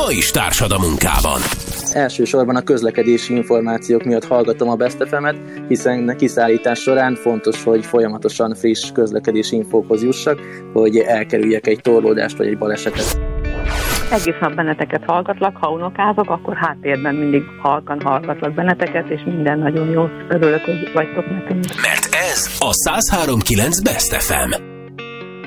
ma is társad a munkában. Elsősorban a közlekedési információk miatt hallgatom a Best FM-et, hiszen kiszállítás során fontos, hogy folyamatosan friss közlekedési infókhoz jussak, hogy elkerüljek egy torlódást vagy egy balesetet. Egész nap benneteket hallgatlak, ha unokázok, akkor háttérben mindig halkan hallgatlak benneteket, és minden nagyon jó. Örülök, hogy vagytok nekünk. Mert ez a 103.9 Best FM.